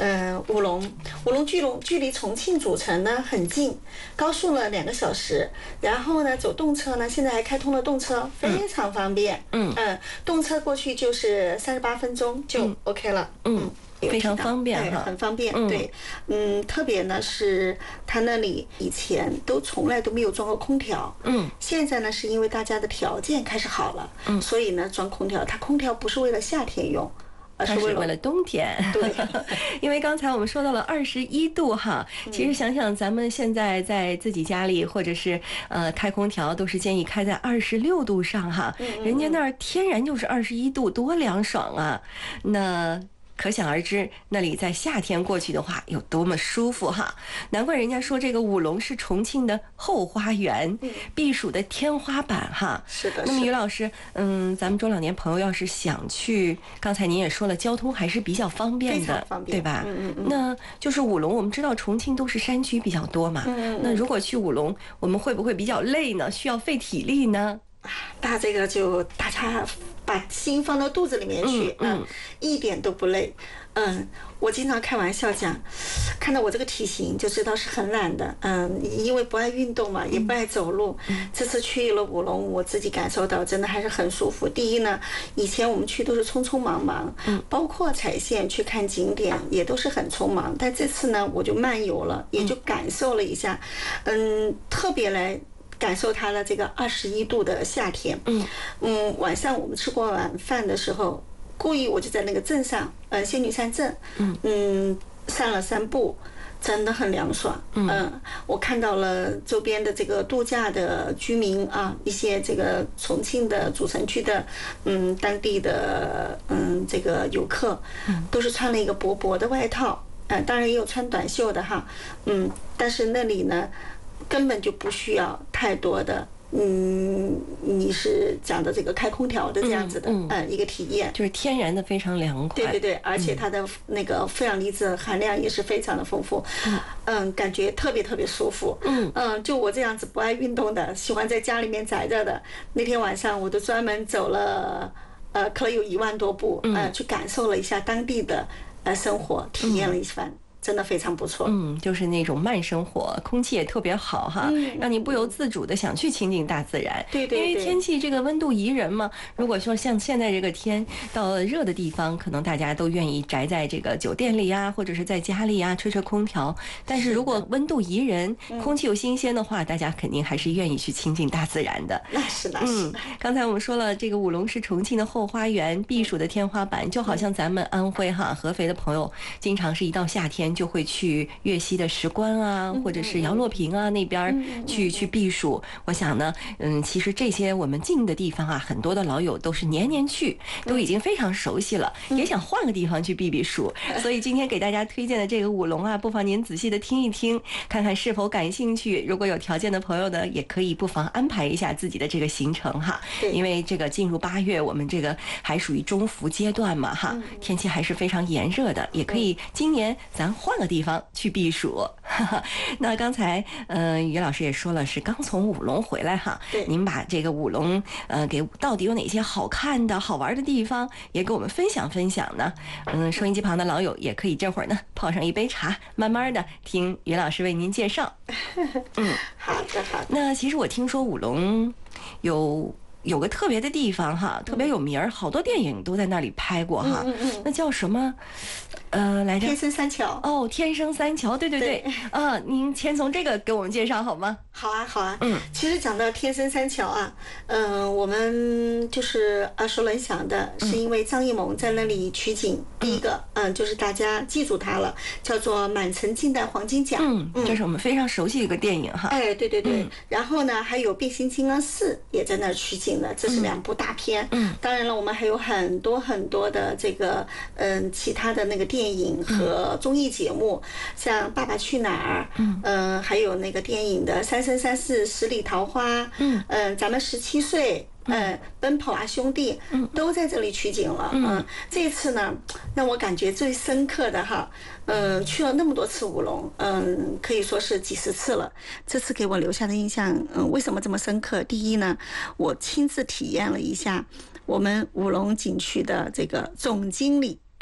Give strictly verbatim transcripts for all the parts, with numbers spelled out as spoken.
呃，武隆，武隆距龙距离重庆主城呢很近，高速呢两个小时，然后呢走动车呢，现在还开通了动车，非常方便。嗯嗯，动车过去就是三十八分钟就 OK 了。嗯。 非常方便哈， 很方便。对，嗯，特别呢是他那里以前都从来都没有装过空调，嗯，现在呢是因为大家的条件开始好了，嗯，所以呢装空调，它空调不是为了夏天用。 而是为了冬天， 对， 因为刚才我们说到了二十一度哈，其实想想咱们现在在自己家里或者是呃开空调，都是建议开在二十六度上哈，人家那儿天然就是二十一度，多凉爽啊，那。可想而知，那里在夏天过去的话有多么舒服哈！难怪人家说这个武隆是重庆的后花园，避暑的天花板哈。 是的。 那么于老师，嗯，咱们中老年朋友要是想去，刚才您也说了，交通还是比较方便的， 非常方便， 对吧？ 嗯嗯嗯。 那就是武隆，我们知道重庆都是山区比较多嘛，嗯嗯嗯。那如果去武隆，我们会不会比较累呢？需要费体力呢？ 那这个就大家把心放到肚子里面去，嗯，嗯一点都不累。嗯，我经常开玩笑讲，看到我这个体型就知道是很懒的，嗯，因为不爱运动嘛，也不爱走路。嗯、这次去了武隆，我自己感受到真的还是很舒服。第一呢，以前我们去都是匆匆忙忙，嗯，包括踩线去看景点也都是很匆忙，但这次呢，我就漫游了，也就感受了一下，嗯，特别来。感受它的这个二十一度的夏天，嗯嗯，晚上我们吃过晚饭的时候，故意我就在那个镇上，呃，仙女山镇，嗯嗯，散了散步，真的很凉爽，嗯、呃，我看到了周边的这个度假的居民啊，一些这个重庆的主城区的，嗯，当地的嗯这个游客，都是穿了一个薄薄的外套，呃，当然也有穿短袖的哈，嗯，但是那里呢。根本就不需要太多的，嗯，你是讲的这个开空调的这样子的，嗯，嗯一个体验， 就是天然的非常凉快， 对对对，而且它的那个负氧离子含量也是非常的丰富，嗯，嗯感觉特别特别舒服，嗯嗯，就我这样子不爱运动的，喜欢在家里面宅着的，那天晚上我都专门走了，呃，可能有一万多步，呃，去感受了一下当地的呃生活，体验了一番。嗯真的非常不错， 嗯，就是那种慢生活，空气也特别好哈，嗯、让你不由自主的想去亲近大自然。 对对对， 因为天气这个温度宜人嘛。如果说像现在这个天，到热的地方，可能大家都愿意宅在这个酒店里啊，或者是在家里啊，吹吹空调。但是如果温度宜人，空气又新鲜的话，大家肯定还是愿意去亲近大自然的。 那是那是。嗯， 刚才我们说了，这个武隆是重庆的后花园，避暑的天花板，就好像咱们安徽哈合肥的朋友，经常是一到夏天。就会去粤西的石关啊，或者是杨洛坪啊那边去去避暑。我想呢，嗯，其实这些我们近的地方啊，很多的老友都是年年去，都已经非常熟悉了，也想换个地方去避避暑。所以今天给大家推荐的这个武隆啊，不妨您仔细的听一听，看看是否感兴趣。如果有条件的朋友呢，也可以不妨安排一下自己的这个行程哈。因为这个进入八月，我们这个还属于中伏阶段嘛哈，天气还是非常炎热的，也可以今年咱换个地方去避暑。那刚才呃于老师也说了，是刚从武隆回来哈，您把这个武隆呃给到底有哪些好看的好玩的地方也给我们分享分享呢？嗯，收音机旁的老友也可以这会儿呢泡上一杯茶，慢慢的听于老师为您介绍。 嗯，好的好的。 那其实我听说武隆有有个特别的地方哈，特别有名儿，好多电影都在那里拍过哈。嗯嗯，那叫什么？呃，来着？ 天生三桥。 哦，天生三桥，对对对。啊，您先从这个给我们介绍好吗？ 好啊，好啊。嗯，其实讲到天生三桥啊，嗯、呃，我们就是耳熟能详的，是因为张艺谋在那里取景。嗯、第一个，嗯、呃，就是大家记住他了，叫做《满城尽带黄金甲》。 嗯，这是我们非常熟悉的一个电影哈。 哎，对对对。嗯、然后呢，还有《变形金刚四》也在那儿取景了，这是两部大片。嗯。当然了，我们还有很多很多的这个，嗯、呃，其他的那个电影和综艺节目，嗯、像《爸爸去哪儿》。嗯。嗯、呃，还有那个电影的《三生三世十里桃花》。嗯。嗯、呃，咱们十七岁。嗯，奔跑啊兄弟，都在这里取景了。嗯，这次呢，让我感觉最深刻的哈，嗯，去了那么多次武隆，嗯，可以说是几十次了。这次给我留下的印象，嗯，为什么这么深刻？第一呢，我亲自体验了一下我们武隆景区的这个总经理。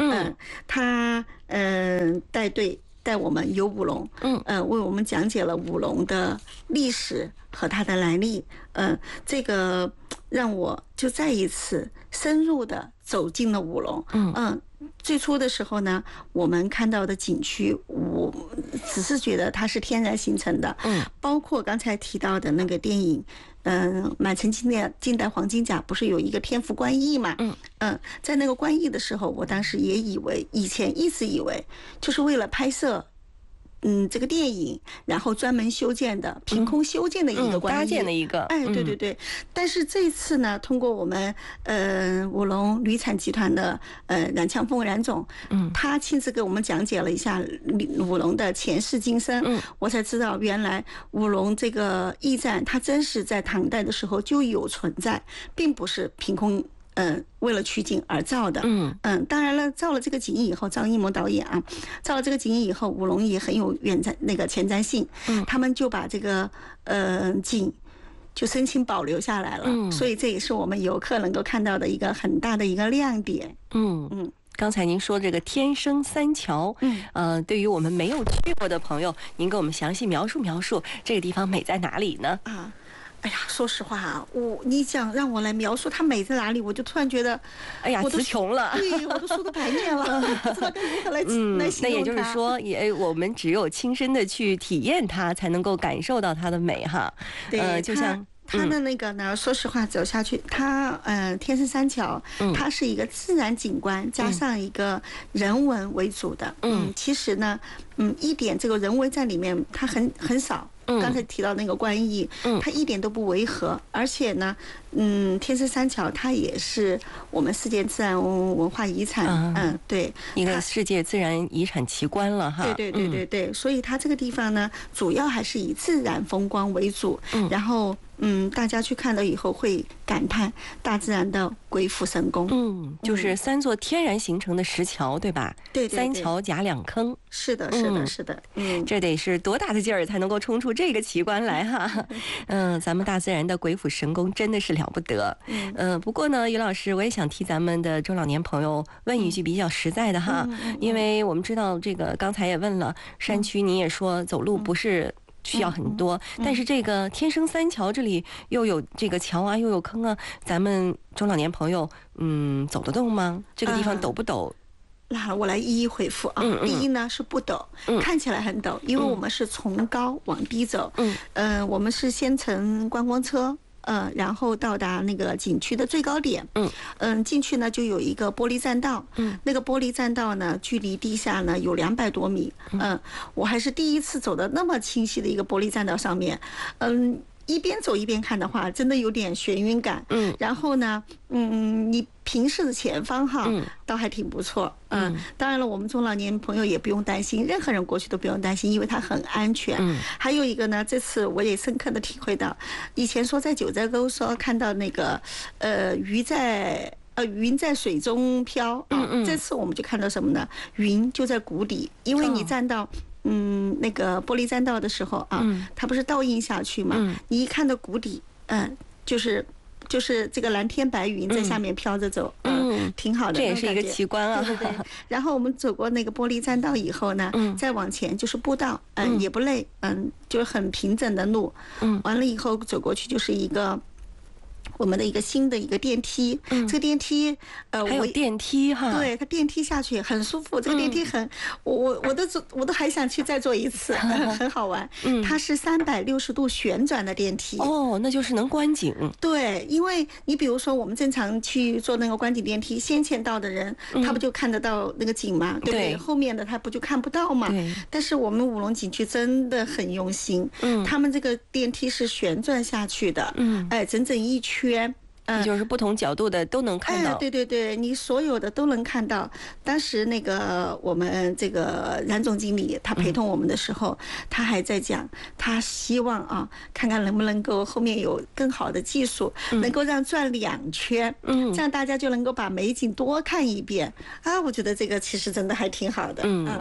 嗯，他嗯、呃、带队带我们游舞龙，嗯，呃，为我们讲解了舞龙的历史和它的来历，嗯、呃，这个让我就再一次深入的走进了舞龙，嗯嗯。最初的时候呢，我们看到的景区，我只是觉得它是天然形成的，嗯，包括刚才提到的那个电影，嗯、呃，满城尽代尽代黄金甲不是有一个天福观义嘛，嗯嗯，在那个观义的时候，我当时也以为，以前一直以为就是为了拍摄。嗯，这个电影，然后专门修建的，凭空修建的一个观义， 搭建的一个， 哎，对对对。但是这次呢，通过我们呃舞龙旅产集团的呃冉强峰冉总，嗯，他亲自给我们讲解了一下舞龙的前世今生，嗯，我才知道原来舞龙这个驿站，它真是在唐代的时候就有存在，并不是凭空。嗯，为了取景而造的。嗯嗯，当然了，造了这个景以后，张艺谋导演啊，造了这个景以后，舞龙也很有远瞻那个前瞻性。嗯，他们就把这个呃景就申请保留下来了。嗯，所以这也是我们游客能够看到的一个很大的一个亮点。嗯嗯。 刚才您说这个天生三桥，嗯，呃，对于我们没有去过的朋友，您给我们详细描述描述这个地方美在哪里呢？啊。 哎呀，说实话啊，我你讲让我来描述它美在哪里，我就突然觉得， 哎呀，词穷了， 对，我都说的白念了，不知道该如何来嗯来形容它。 那也就是说，也我们只有亲身的去体验它，才能够感受到它的美哈。 对，呃，就像。它的那个呢，嗯、说实话，走下去，它呃，天生三桥，它是一个自然景观加上一个人文为主的。嗯，嗯其实呢，嗯，一点这个人为在里面，它很很少。刚才提到那个观义，它一点都不违和，而且呢，嗯，天生三桥它也是我们世界自然文化遗产，嗯，嗯对， 一个世界自然遗产奇观了哈。 对对对对对，所以它这个地方呢，主要还是以自然风光为主，嗯，然后。嗯，大家去看了以后会感叹大自然的鬼斧神工。 嗯，就是三座天然形成的石桥，对吧？ 对， 三桥夹两坑。 是的，是的，是的。嗯， 这得是多大的劲儿才能够冲出这个奇观来哈？嗯，咱们大自然的鬼斧神工真的是了不得。嗯，不过呢，于老师，我也想替咱们的中老年朋友问一句比较实在的哈，因为我们知道这个刚才也问了，山区你也说走路不是。需要很多，但是这个天生三桥这里又有这个桥啊，又有坑啊，咱们中老年朋友嗯走得动吗？这个地方陡不陡？ 那我来一一回复啊。嗯嗯、第一呢是不陡，嗯、看起来很陡，因为我们是从高往低走。嗯，呃，我们是先乘观光车。呃，然后到达那个景区的最高点，嗯嗯，进去呢就有一个玻璃栈道，嗯，那个玻璃栈道呢距离地下呢有两百多米，嗯，我还是第一次走的那么清晰的一个玻璃栈道上面，嗯。一边走一边看的话，真的有点眩晕感。嗯，然后呢，嗯，你平视的前方哈，嗯，倒还挺不错。嗯，当然了，我们中老年朋友也不用担心，任何人过去都不用担心，因为它很安全。嗯，还有一个呢，这次我也深刻的体会到，以前说在九寨沟说看到那个，呃，鱼在。呃，云在水中飘啊，嗯嗯这次我们就看到什么呢？云就在谷底，因为你站到。嗯，那个玻璃栈道的时候啊，嗯、它不是倒映下去嘛？嗯、你一看到谷底，嗯、呃，就是就是这个蓝天白云在下面飘着走，嗯，呃、挺好的。 这也是一个奇观啊。 对对对。然后我们走过那个玻璃栈道以后呢，嗯、再往前就是步道，嗯、呃，也不累，嗯，就是很平整的路。嗯，完了以后走过去就是一个。我们的一个新的一个电梯，嗯、这个电梯， 呃，还有电梯哈， 对，它电梯下去很舒服，这个电梯很，嗯、我我我都我都还想去再坐一次，很好玩。嗯，它是三百六十度旋转的电梯。 哦，那就是能观景。 对，因为你比如说我们正常去坐那个观景电梯，先前到的人，嗯、他不就看得到那个景吗？对不对？对后面的他不就看不到吗？对。但是我们舞龙景区真的很用心，嗯，他们这个电梯是旋转下去的，嗯，哎，整整一圈。 嗯，就是不同角度的都能看到。 哎，对对对，你所有的都能看到。当时那个我们这个冉总经理他陪同我们的时候，嗯、他还在讲，他希望啊，看看能不能够后面有更好的技术，嗯、能够让转两圈，嗯，这样大家就能够把美景多看一遍啊。我觉得这个其实真的还挺好的。嗯，嗯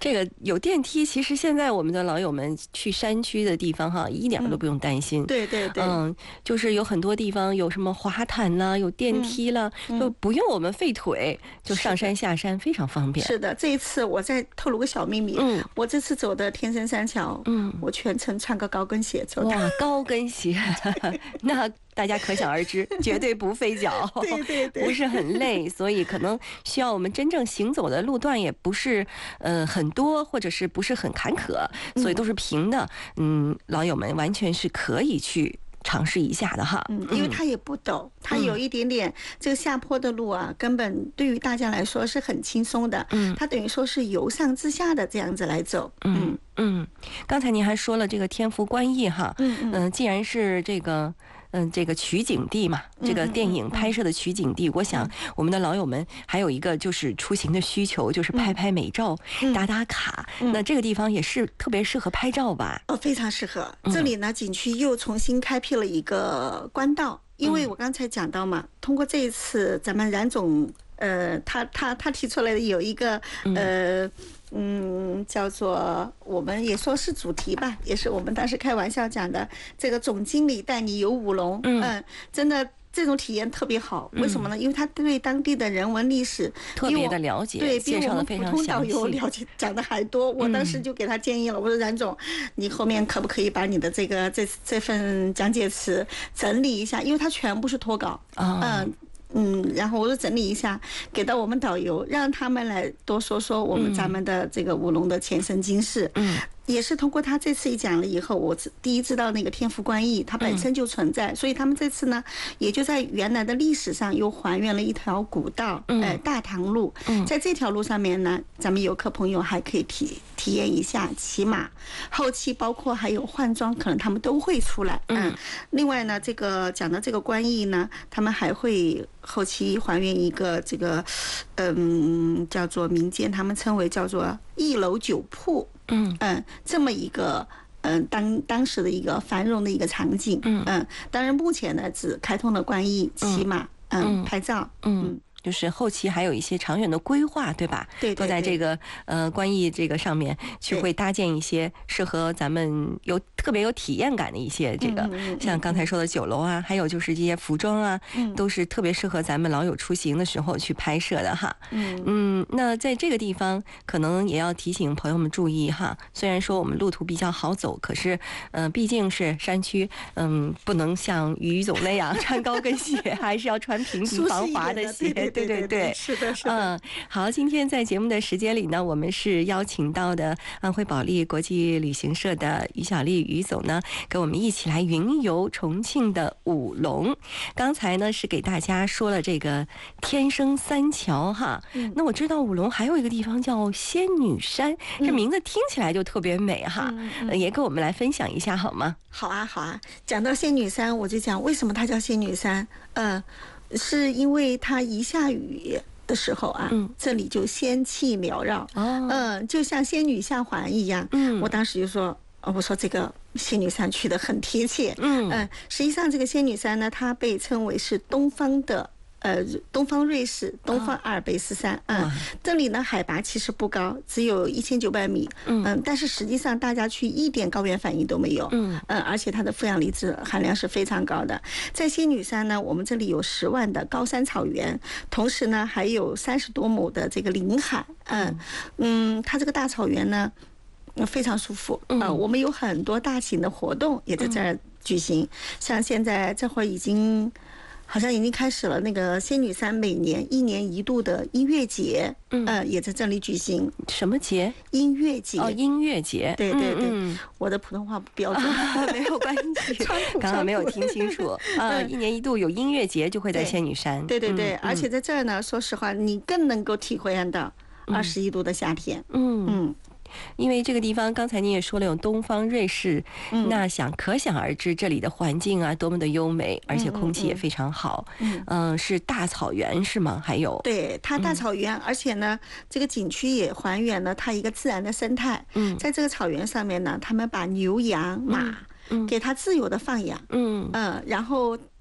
这个有电梯，其实现在我们的老友们去山区的地方哈，一点都不用担心。 嗯、对对对， 嗯，就是有很多地方有什么滑毯啦，有电梯啦，嗯、就不用我们费腿，就上山下山非常方便。 是的，这一次我再透露个小秘密，嗯，我这次走的天生山桥，嗯，我全程穿个高跟鞋走的。 哇，高跟鞋，那大家可想而知，绝对不费脚， 对对对， 不是很累，所以可能需要我们真正行走的路段也不是呃很多，或者是不是很坎坷，所以都是平的。嗯，老友们完全是可以去尝试一下的哈。 嗯，因为它也不陡，它有一点点这个下坡的路啊，根本对于大家来说是很轻松的。嗯，它等于说是由上至下的这样子来走。 嗯嗯，刚才您还说了这个天福观驿哈。嗯嗯、呃，既然是这个。嗯，这个取景地嘛，这个电影拍摄的取景地，我想我们的老友们还有一个就是出行的需求，就是拍拍美照、打打卡。那这个地方也是特别适合拍照吧？ 哦，非常适合。这里呢，景区又重新开辟了一个官道，因为我刚才讲到嘛，通过这一次咱们冉总，呃，他他他提出来的有一个呃。嗯，叫做我们也说是主题吧，也是我们当时开玩笑讲的，这个总经理带你游舞龙，嗯，嗯真的这种体验特别好。为什么呢？因为他对当地的人文历史特别的了解， 对，比我们普通导游了解讲的还多。我当时就给他建议了，我说冉总，你后面可不可以把你的这个这这份讲解词整理一下，因为它全部是脱稿，嗯。嗯嗯，然后我就整理一下，给到我们导游，让他们来多说说我们咱们的这个舞龙的前生今世。嗯。也是通过他这次一讲了以后，我第一知道那个天福观驿它本身就存在，所以他们这次呢，也就在原来的历史上又还原了一条古道，呃，大唐路。在这条路上面呢，咱们游客朋友还可以体体验一下骑马，后期包括还有换装，可能他们都会出来。嗯，另外呢，这个讲到这个观驿呢，他们还会后期还原一个这个，嗯，叫做民间他们称为叫做一楼酒铺。嗯嗯，这么一个嗯当当时的一个繁荣的一个场景。嗯嗯，当然目前呢只开通了观驿、骑马、嗯拍照。嗯。 就是后期还有一些长远的规划，对吧？ 对， 都在这个呃观驿这个上面去会搭建一些适合咱们有特别有体验感的一些这个，像刚才说的酒楼啊，还有就是这些服装啊，都是特别适合咱们老友出行的时候去拍摄的哈。嗯嗯，那在这个地方可能也要提醒朋友们注意哈。虽然说我们路途比较好走，可是嗯、呃，毕竟是山区，嗯，不能像于总那样穿高跟鞋，还是要穿平底防滑的鞋。对对对， 是的，是的。 嗯，好，今天在节目的时间里呢，我们是邀请到的安徽保利国际旅行社的于小丽于总呢，跟我们一起来云游重庆的舞龙。刚才呢是给大家说了这个天生三桥哈，嗯、那我知道舞龙还有一个地方叫仙女山，这名字听起来就特别美哈，嗯嗯呃、也跟我们来分享一下好吗？ 好啊，好啊。讲到仙女山，我就讲为什么它叫仙女山，嗯、呃。是因为它一下雨的时候啊，嗯、这里就仙气缭绕，哦、嗯，就像仙女下凡一样。嗯，我当时就说，我说这个仙女山去得很贴切。嗯嗯，实际上这个仙女山呢，它被称为是东方的。呃，东方瑞士东方阿尔卑斯山，嗯，这里呢海拔其实不高，只有一千九百米，嗯，但是实际上大家去一点高原反应都没有，嗯嗯，而且它的负氧离子含量是非常高的。在仙女山呢，我们这里有十万的高山草原，同时呢还有三十多亩的这个林海，嗯嗯，它这个大草原呢非常舒服，啊、呃，我们有很多大型的活动也在这儿举行，像现在这会儿已经。好像已经开始了那个仙女山每年一年一度的音乐节，嗯，呃，也在这里举行。 什么节？ 音乐节。 哦，音乐节。 对对对，嗯、我的普通话不标准， 啊、没有关系，刚刚没有听清楚。啊，一年一度有音乐节，就会在仙女山。 对对对，嗯、而且在这儿呢，说实话，你更能够体会到二十一度的夏天。嗯嗯。 因为这个地方刚才您也说了有东方瑞士，嗯、那想可想而知这里的环境啊多么的优美，而且空气也非常好。嗯, 嗯, 嗯、呃、是大草原是吗？还有对它大草原、嗯、而且呢这个景区也还原了它一个自然的生态。嗯，在这个草原上面呢，他们把牛羊马、嗯、给它自由的放养。嗯嗯，然后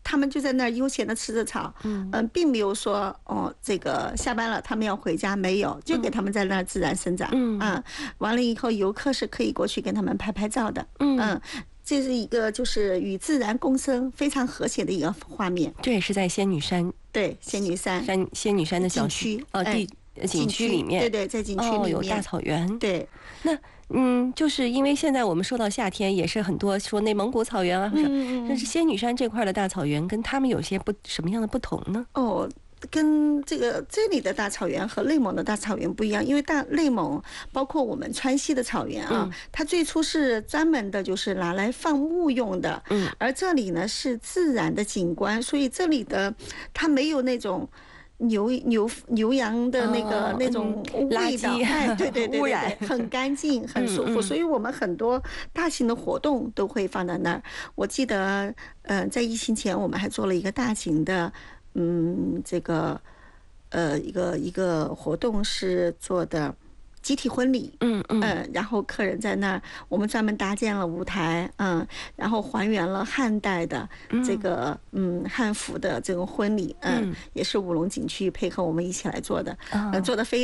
他们就在那儿悠闲的吃着草，嗯、呃，并没有说哦，这个下班了他们要回家，没有，就给他们在那儿自然生长，嗯，啊，完了以后游客是可以过去跟他们拍拍照的，嗯。嗯这是一个就是与自然共生非常和谐的一个画面。 这也是在仙女山， 对，仙女山山仙女山的小区哦地景区里面， 对对，在景区里面、哦、 有大草原。 对， 那嗯，就是因为现在我们说到夏天，也是很多说内蒙古草原啊，嗯嗯，但是仙女山这块的大草原跟他们有些不什么样的不同呢？ 哦。跟这个这里的大草原和内蒙的大草原不一样，因为大内蒙包括我们川西的草原啊，嗯、它最初是专门的就是拿来放牧用的，嗯，而这里呢是自然的景观，所以这里的它没有那种牛牛牛羊的那个、哦、那种味道，哎，对对对对对，很干净，很舒服。嗯嗯，所以我们很多大型的活动都会放在那儿。我记得，呃，在疫情前我们还做了一个大型的。嗯，这个呃，一个一个活动是做的集体婚礼，嗯嗯、呃，然后客人在那儿，我们专门搭建了舞台，嗯，然后还原了汉代的这个嗯汉服的这种婚礼，嗯，嗯也是武隆景区配合我们一起来做的，嗯、呃，做的非。